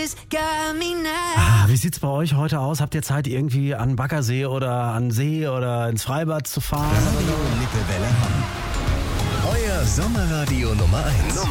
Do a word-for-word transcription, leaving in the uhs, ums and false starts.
Ah, wie sieht's bei euch heute aus? Habt ihr Zeit, irgendwie an den Baggersee oder an den See oder ins Freibad zu fahren? Radio Lippewelle Hamm. Euer Sommerradio Nummer eins.